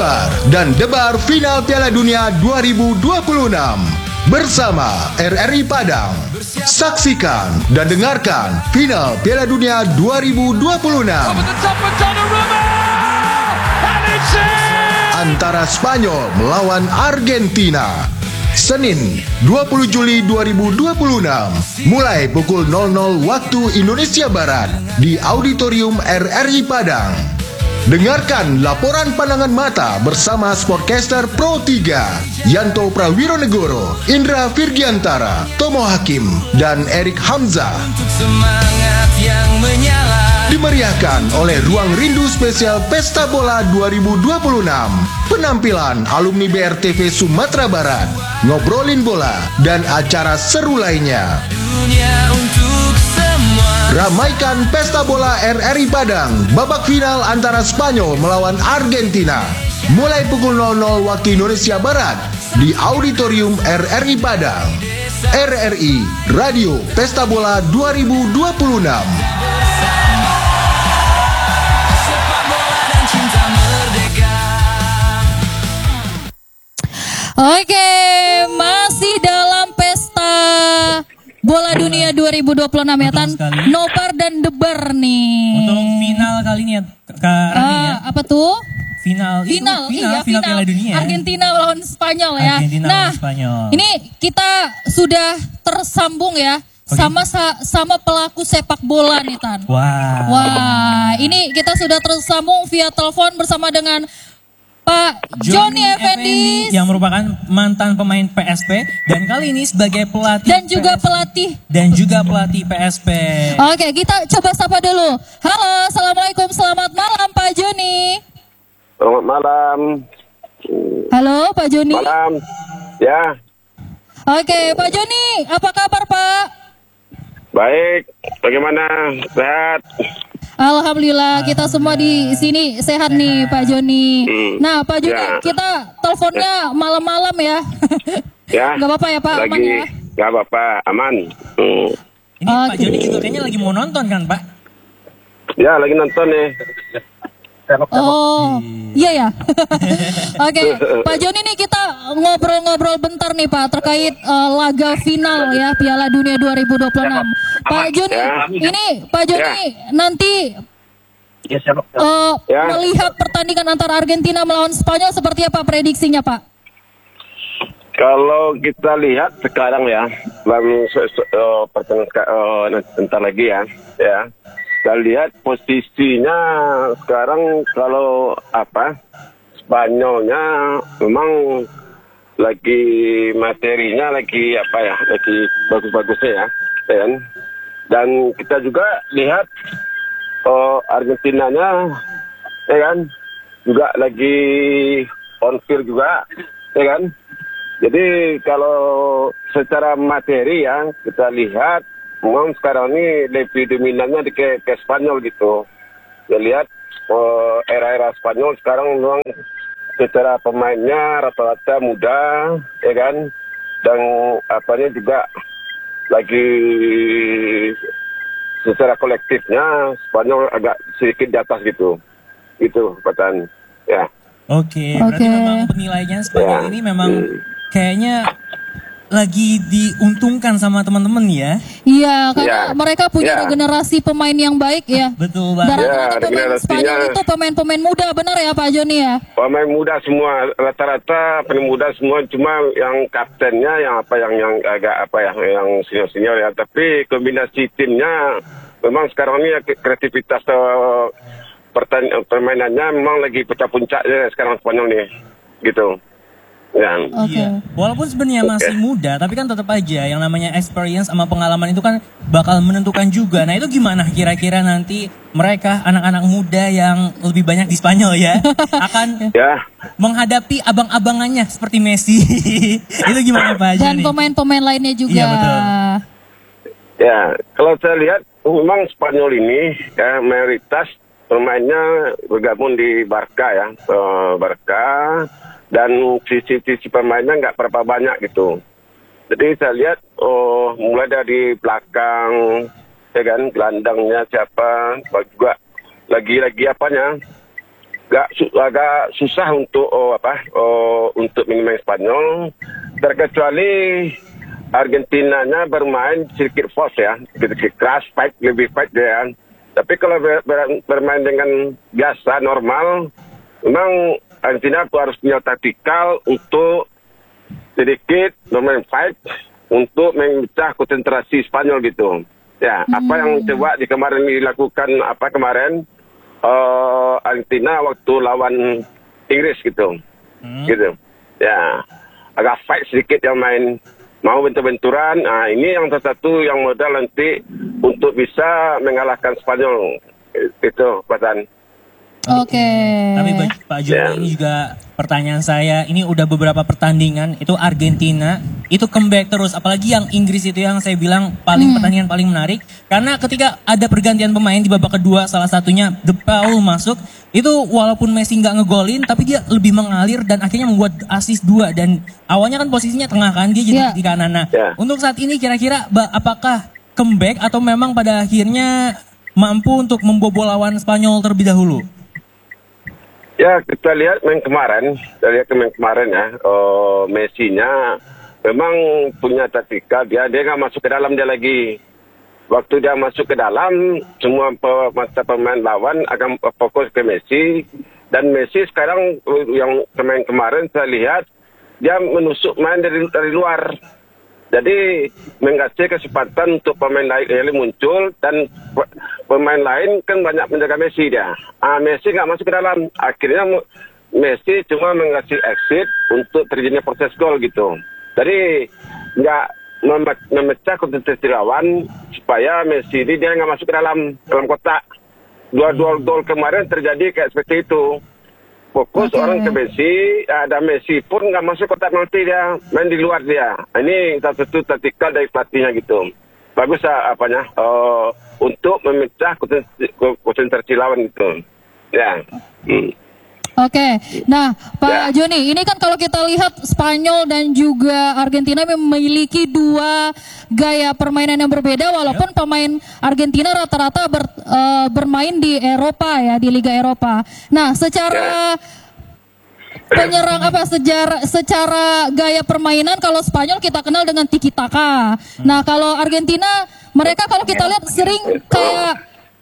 nobar dan debar final Piala Dunia 2026 bersama RRI Padang. Saksikan dan dengarkan final Piala Dunia 2026 antara Spanyol melawan Argentina. Senin 20 Juli 2026 mulai pukul 00 waktu Indonesia Barat di Auditorium RRI Padang. Dengarkan laporan pandangan mata bersama Sportcaster Pro 3 Yanto Prawironegoro, Indra Virgiantara, Tomo Hakim, dan Erik Hamzah. Dimeriahkan oleh Ruang Rindu Spesial Pesta Bola 2026. Penampilan alumni BRTV Sumatera Barat, ngobrolin bola, dan acara seru lainnya. Ramaikan Pesta Bola RRI Padang babak final antara Spanyol melawan Argentina. Mulai pukul 00 waktu Indonesia Barat di Auditorium RRI Padang. RRI Radio Pesta Bola 2026. Oke, masih dalam Pesta Bola Dunia 2026 ya, Tan. Nobar dan debar nih. Untuk final kali ini ya, Kak Rani ya. Apa tuh? Final Piala Dunia. Argentina lawan Spanyol ya. Lawan Spanyol. Ini kita sudah tersambung ya. Sama pelaku sepak bola nih, Tan. Wah, ini kita sudah tersambung via telepon bersama dengan Pak Johnny Effendi yang merupakan mantan pemain PSP dan kali ini sebagai pelatih dan juga pelatih PSP. Oke, kita coba sapa dulu. Halo, assalamualaikum, selamat malam Pak Johnny. Selamat malam. Halo Pak Johnny. Malam. Ya. Oke, Pak Johnny, apa kabar Pak? Baik. Bagaimana? Sehat? Alhamdulillah, kita semua di sini sehat nih Pak Joni. Nah Pak Joni, kita teleponnya malam-malam ya. Ya. Gak apa-apa ya Pak? Lagi, aman ya? Gak apa-apa, aman. Ini Pak Joni juga kayaknya lagi mau nonton kan Pak? Ya, lagi nonton nih. Oh, iya ya. Oke, Pak Joni nih kita ngobrol-ngobrol bentar nih Pak terkait laga final ya Piala Dunia 2026. Pak Joni, ini Pak Joni nanti melihat pertandingan antara Argentina melawan Spanyol seperti apa prediksinya Pak? Kalau kita lihat sekarang ya, pertandingan sebentar lagi ya. Kita lihat posisinya sekarang kalau Spanyolnya memang lagi materinya lagi bagus-bagusnya ya, kan? Dan kita juga lihat Argentinanya ya kan juga lagi on field juga ya kan. Jadi kalau secara materi ya kita lihat memang sekarang ini lebih dominannya ke Spanyol gitu. Ya lihat era-era Spanyol sekarang memang secara pemainnya rata-rata muda, ya kan, dan juga lagi secara kolektifnya Spanyol agak sedikit di atas gitu pertanyaan ya. Oke, berarti memang penilaiannya Spanyol ini memang kayaknya lagi diuntungkan sama teman-teman ya. Iya, karena mereka punya regenerasi pemain yang baik ya. Betul banget. Pemain Spanyol itu pemain-pemain muda, benar ya Pak Joni ya? Pemain muda semua, rata-rata pemain muda semua, cuma yang kaptennya yang yang senior-senior ya. Tapi kombinasi timnya memang sekarang ini kreativitas permainannya memang lagi puncak-puncaknya sekarang Spanyol nih, gitu. Ya. Iya. Walaupun sebenarnya masih muda, tapi kan tetap aja yang namanya experience sama pengalaman itu kan bakal menentukan juga. Nah itu gimana kira-kira nanti mereka anak-anak muda yang lebih banyak di Spanyol ya akan menghadapi abang-abangannya seperti Messi. Itu gimana Pak Joni? Dan pemain-pemain lainnya juga. Iya betul. Ya, kalau saya lihat memang Spanyol ini ya mayoritas pemainnya bergabung di Barca ya, Barca. Dan sisi pemainnya nggak berapa banyak gitu. Jadi saya lihat mulai dari belakang ya kan, gelandangnya siapa juga lagi apanya agak susah untuk untuk main Spanyol, terkecuali Argentinanya bermain sedikit force ya, sedikit keras, lebih fight dia. Tapi kalau bermain dengan biasa normal, memang Argentina harus punya taktikal untuk sedikit bermain fight untuk memecah konsentrasi Spanyol gitu. Ya, apa yang coba kemarin dilakukan kemarin Argentina waktu lawan Inggris gitu. Gitu. Ya, agak fight sedikit yang main, mau bentur-benturan. Nah, ini yang satu yang modal nanti untuk bisa mengalahkan Spanyol. Itu Patan. Oke. Tapi Pak Joni, ini juga pertanyaan saya, ini udah beberapa pertandingan itu Argentina itu comeback terus, apalagi yang Inggris itu yang saya bilang pertandingan paling menarik, karena ketika ada pergantian pemain di babak kedua, salah satunya De Paul masuk, itu walaupun Messi nggak ngegolin tapi dia lebih mengalir dan akhirnya membuat assist 2, dan awalnya kan posisinya tengah kan, dia jadi di kanan. Nah, untuk saat ini kira-kira apakah comeback atau memang pada akhirnya mampu untuk membobol lawan Spanyol terlebih dahulu? Ya, kita lihat main kemarin ya, Messi-nya memang punya taktika, dia nggak masuk ke dalam dia lagi. Waktu dia masuk ke dalam, semua pemain lawan akan fokus ke Messi, dan Messi sekarang yang main kemarin saya lihat dia menusuk main dari luar. Jadi mengasih kesempatan untuk pemain lain muncul, dan pemain lain kan banyak menjaga Messi dia. Messi nggak masuk ke dalam. Akhirnya Messi cuma mengasih exit untuk terjadinya proses gol gitu. Jadi nggak memecah konsentrasi lawan supaya Messi ini dia nggak masuk ke dalam kotak. Dua gol kemarin terjadi kayak seperti itu. Fokus orang ke Messi, ada Messi pun nggak masuk kotak penalti, dia main di luar dia. Ini satu taktikal dari pelatihnya gitu. Bagus untuk memecah konsentrasi lawan gitu. Ya. Oke, nah Pak Joni, ini kan kalau kita lihat Spanyol dan juga Argentina memiliki dua gaya permainan yang berbeda, walaupun pemain Argentina rata-rata bermain di Eropa ya, di Liga Eropa. Nah, secara penyerang secara gaya permainan, kalau Spanyol kita kenal dengan tiki taka. Nah, kalau Argentina mereka kalau kita lihat sering kayak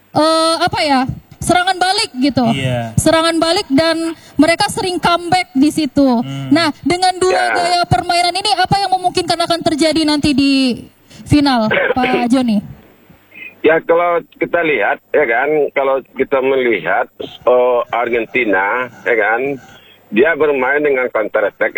serangan balik gitu, serangan balik, dan mereka sering comeback di situ. Nah, dengan dua gaya permainan ini, apa yang memungkinkan akan terjadi nanti di final, Pak Joni? Ya, kalau kita lihat, ya kan, kalau kita melihat Argentina, ya kan, dia bermain dengan counter attack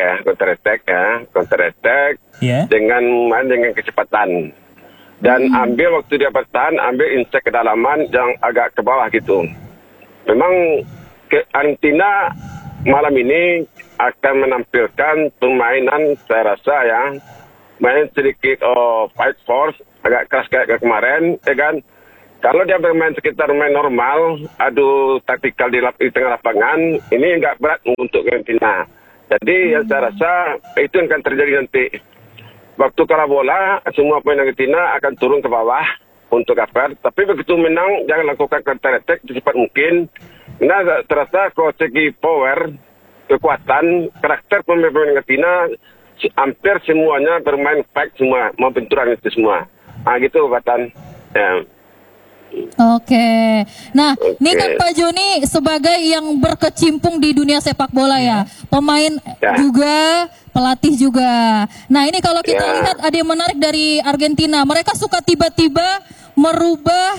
dengan main dengan kecepatan. Dan ambil waktu dia bertahan, ambil insek kedalaman yang agak ke bawah gitu. Memang Argentina malam ini akan menampilkan permainan, saya rasa ya, main sedikit fight force, agak keras kayak kemarin, ya kan. Kalau dia bermain sekitar main normal, adu taktikal di tengah lapangan, ini nggak berat untuk Argentina. Jadi yang saya rasa itu yang akan terjadi nanti. Waktu kalah bola, semua pemain Argentina akan turun ke bawah untuk cover. Tapi begitu menang, jangan lakukan counter attack secepat mungkin. Karena terasa kalau segi power, kekuatan, karakter pemain Argentina, hampir semuanya bermain fight semua, mau benturan itu semua. Gitu Patan. Ya. Oke, nah ini kan Pak Joni sebagai yang berkecimpung di dunia sepak bola ya, pemain juga, pelatih juga. Nah ini kalau kita lihat ada yang menarik dari Argentina, mereka suka tiba-tiba merubah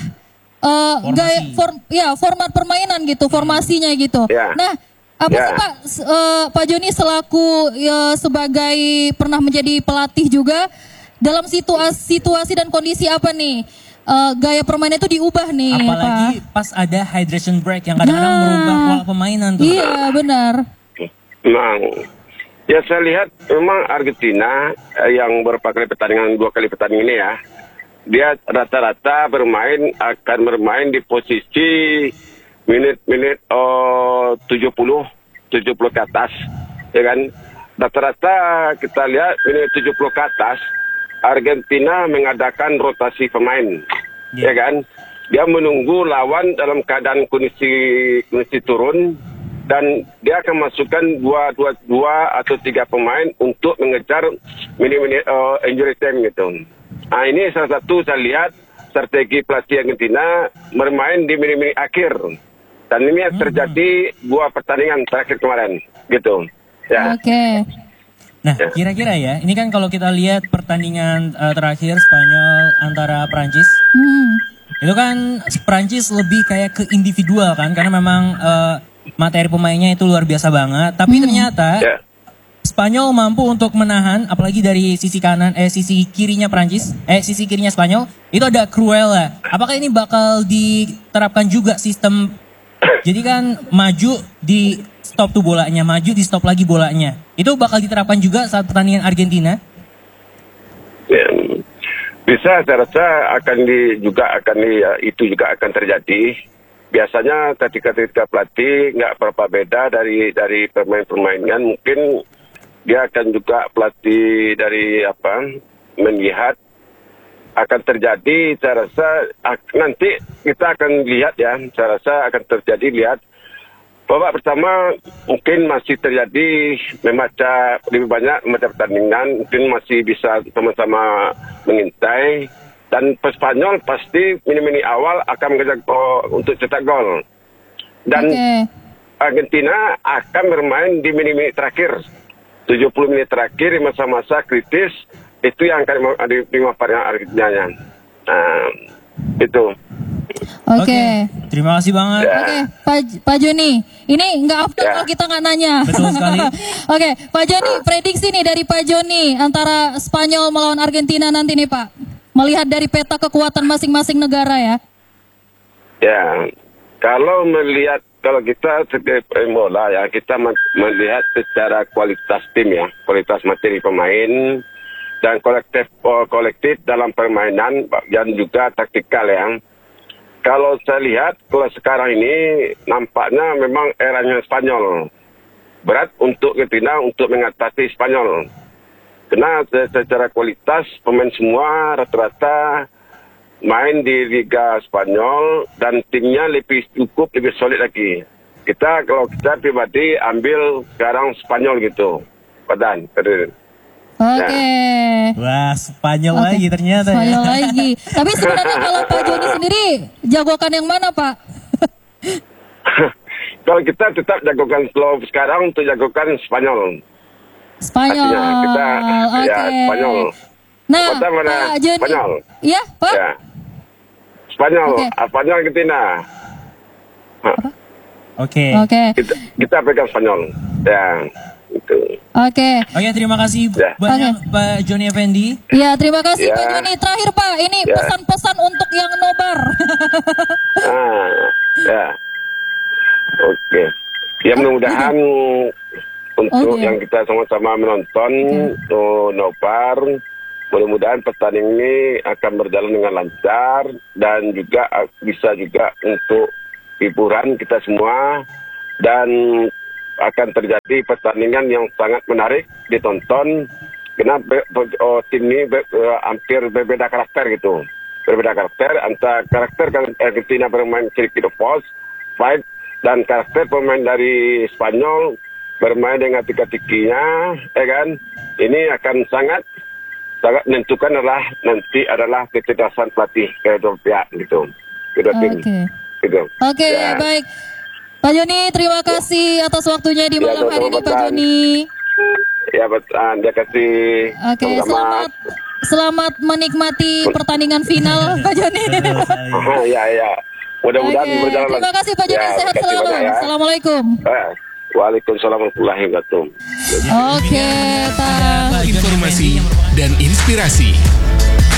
format permainan gitu, formasinya gitu. Nah, apa sih Pak Joni selaku sebagai pernah menjadi pelatih juga, dalam situasi dan kondisi apa nih gaya permainan itu diubah nih, apalagi pas ada hydration break yang kadang-kadang merubah pola permainan tuh. Iya benar. Ya saya lihat memang Argentina yang beberapa kali pertandingan, 2 kali pertandingan ini ya, dia rata-rata akan bermain di posisi menit-menit 70 ke atas, ya kan. Rata-rata kita lihat menit 70 ke atas, Argentina mengadakan rotasi pemain, ya kan. Dia menunggu lawan dalam keadaan kondisi turun, dan dia akan masukkan dua atau 3 pemain untuk mengejar mini injury time gitu. Nah, ini salah satu saya lihat strategi pelatih Argentina bermain di mini akhir. Dan ini terjadi 2 pertandingan terakhir kemarin gitu. Ya. Oke. Nah, kira-kira ya, ini kan kalau kita lihat pertandingan terakhir Spanyol antara Prancis, itu kan Prancis lebih kayak ke individual kan, karena memang materi pemainnya itu luar biasa banget. Tapi ternyata Spanyol mampu untuk menahan, apalagi dari sisi kirinya Prancis, sisi kirinya Spanyol, itu ada Cruella. Apakah ini bakal diterapkan juga sistem, jadi kan maju di stop tuh bolanya, maju di stop lagi bolanya. Itu bakal diterapkan juga saat pertandingan Argentina? Ya, bisa, saya rasa itu juga akan terjadi. Biasanya ketika pelatih nggak berapa beda dari pemain-permainan, mungkin dia akan juga pelatih dari melihat akan terjadi. Saya rasa nanti kita akan lihat ya. Saya rasa akan terjadi lihat. Babak pertama mungkin masih terjadi lebih banyak membaca pertandingan, mungkin masih bisa sama-sama mengintai. Dan Spanyol pasti mini awal akan mengejar untuk cetak gol. Dan Argentina akan bermain di mini terakhir. 70 menit terakhir di masa-masa kritis, itu yang akan dimanfaatkan Argentina. Nah, itu. Oke. Terima kasih banget. Oke, Pak Joni, ini nggak afdol kalau kita nggak nanya. Betul sekali. Oke, Pak Joni, prediksi nih dari Pak Joni antara Spanyol melawan Argentina nanti nih Pak. Melihat dari peta kekuatan masing-masing negara ya. Ya, kalau kita sebagai bola ya, kita melihat secara kualitas tim ya, kualitas materi pemain dan kolektif dalam permainan dan juga taktikal ya. Kalau saya lihat, kalau sekarang ini nampaknya memang eranya Spanyol. Berat untuk Argentina untuk mengatasi Spanyol. Karena secara kualitas pemain semua rata-rata main di Liga Spanyol dan timnya lebih solid lagi. Kalau kita pribadi ambil sekarang Spanyol gitu. Padan. Oke. Wah, Spanyol lagi ternyata. Spanyol lagi. Tapi sebenarnya kalau Pak Joni sendiri jagokan yang mana, Pak? Kalau kita tetap jagokan sekarang untuk jagokan Spanyol. Spanyol. Oke. Ya, Spanyol. Nah, mana? Pak Joni. Spanyol. Iya, Pak? Ya. Spanyol. Spanyol Argentina. Oke. Kita pegang Spanyol. Ya. Itu. Oke, terima kasih banyak Pak Joni Effendi. Ya, terima kasih Pak Joni. Terakhir Pak, ini pesan-pesan untuk yang nobar. Oke. Ya, mudah-mudahan untuk yang kita sama-sama menonton nobar, mudah-mudahan pertandingan ini akan berjalan dengan lancar dan juga bisa juga untuk hiburan kita semua, dan akan terjadi pertandingan yang sangat menarik ditonton karena tim ini hampir berbeda karakter gitu. Berbeda karakter antara karakter Argentina bermain sedikit fight, dan karakter pemain dari Spanyol bermain dengan tiki-tikinya, kan? Ini akan sangat menentukan adalah kecerdasan pelatih kedua pihak gitu. Kedua tim. Gitu. Oke, baik. Pak Joni, terima kasih atas waktunya di malam hari ini, Pak Joni. Ya, terima kasih. Oke, selamat menikmati pertandingan final, Pak Joni. Ya. Mudah-mudahan berjalan. Terima kasih Pak Joni, sehat selalu. Assalamualaikum. Waalaikumsalam warahmatullahi wabarakatuh. Oke, informasi dan inspirasi.